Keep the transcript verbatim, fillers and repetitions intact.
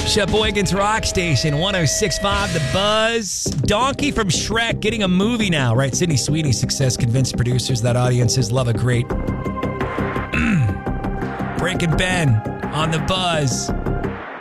Sheboygan's Rock Station, one oh six point five The Buzz. Donkey from Shrek getting a movie now, right? Sydney Sweeney's success convinced producers that audiences love a great Breaking Ben on The Buzz.